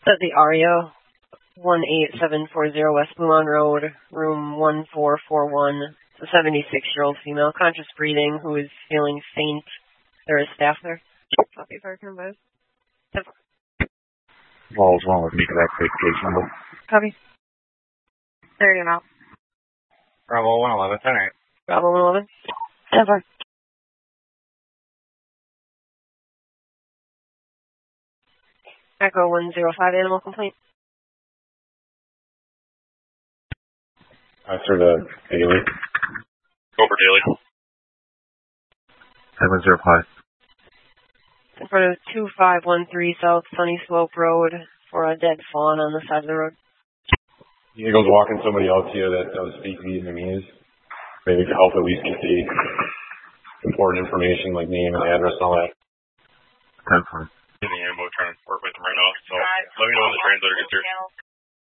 At the Aria, 18740 West Blumon Road, room 1441. It's a 76-year-old female, conscious breathing, who is feeling faint. There is staff there. Copy fire convoy. All's wrong with me for that case number. Copy. There you go. Bravo 111, 10-8. Bravo 111. 10-4. Echo 105, animal complaint. Sir, the Daily. Over Daily. 705. In front of 2513 South Sunny Slope Road for a dead fawn on the side of the road. Eagle's walking somebody else here that does speak Vietnamese. Maybe to help at least get the important information like name and address and all that. 10-4. In the ammo trying to work with them right now, so let me know when the translator gets here.